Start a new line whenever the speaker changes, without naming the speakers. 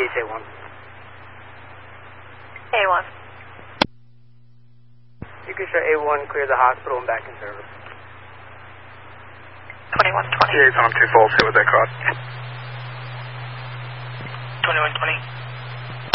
A1.
A1.
You can show A1 clear the hospital and back in service.
2120.
Yeah, he's on 2 falls. Hit with that cross.
2120.